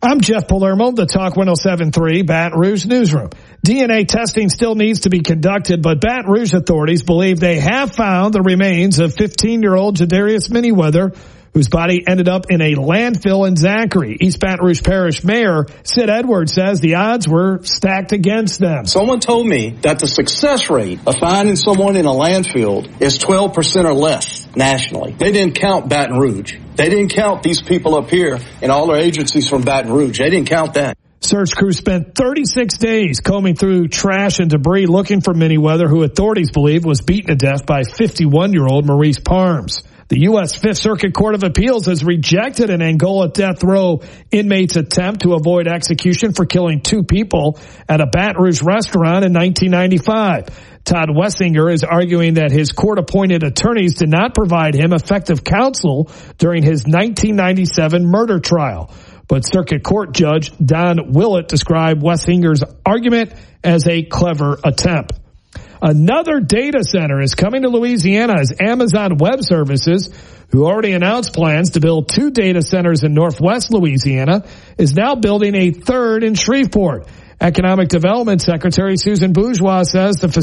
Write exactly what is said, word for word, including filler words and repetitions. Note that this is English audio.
I'm Jeff Palermo, the Talk one oh seven point three Baton Rouge Newsroom. D N A testing still needs to be conducted, but Baton Rouge authorities believe they have found the remains of fifteen-year-old Jadarius Manyweather, whose body ended up in a landfill in Zachary. East Baton Rouge Parish Mayor Sid Edwards says the odds were stacked against them. Someone told me that the success rate of finding someone in a landfill is twelve percent or less nationally. They didn't count Baton Rouge. They didn't count these people up here and all their agencies from Baton Rouge. They didn't count that. Search crews spent thirty-six days combing through trash and debris looking for Manyweather, who authorities believe was beaten to death by fifty-one-year-old Maurice Parms. The U S Fifth Circuit Court of Appeals has rejected an Angola death row inmate's attempt to avoid execution for killing two people at a Baton Rouge restaurant in nineteen ninety-five. Todd Wessinger is arguing that his court-appointed attorneys did not provide him effective counsel during his nineteen ninety-seven murder trial. But Circuit Court Judge Don Willett described Wessinger's argument as a clever attempt. Another data center is coming to Louisiana as Amazon Web Services, who already announced plans to build two data centers in Northwest Louisiana, is now building a third in Shreveport. Economic Development Secretary Susan Bourgeois says the